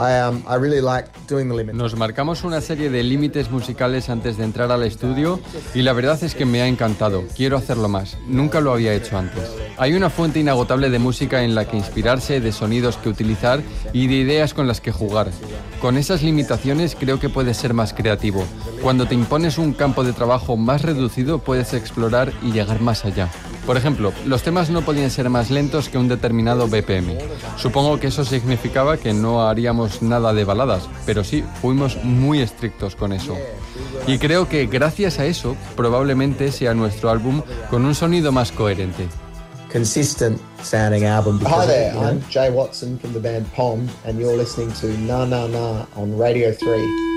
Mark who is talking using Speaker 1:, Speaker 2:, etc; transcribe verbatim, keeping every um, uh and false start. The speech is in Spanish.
Speaker 1: I, um, I really like doing the limit.
Speaker 2: Nos marcamos una serie de límites musicales antes de entrar al estudio y la verdad es que me ha encantado. Quiero hacerlo más. Nunca lo había hecho antes. Hay una fuente inagotable de música en la que inspirarse, de sonidos que utilizar y de ideas con las que jugar. Con esas limitaciones creo que puedes ser más creativo. Cuando te impones un campo de trabajo más reducido, puedes explorar y llegar más allá. Por ejemplo, los temas no podían ser más lentos que un determinado B P M. Supongo que eso significaba que no haríamos nada de baladas, pero sí, fuimos muy estrictos con eso. Y creo que gracias a eso, probablemente sea nuestro álbum con un sonido más coherente.
Speaker 1: Consistent sounding album. Hi there, I'm Jay Watson from the band Pond, and you're listening to Na Na Na on Radio three.